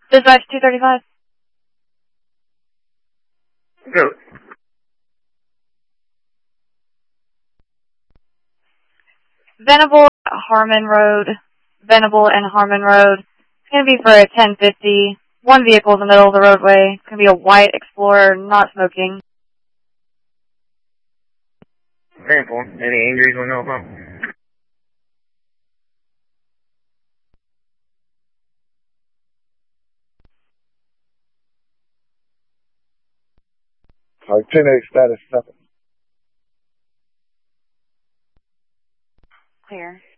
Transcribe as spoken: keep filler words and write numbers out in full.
Dispatch two thirty-five. Go. Venable, Harmon Road. Venable and Harmon Road. It's going to be for a ten fifty. One vehicle in the middle of the roadway. It's going to be a white Explorer, not smoking. Example. Any injuries we know about? Itinerary status seven. Clear.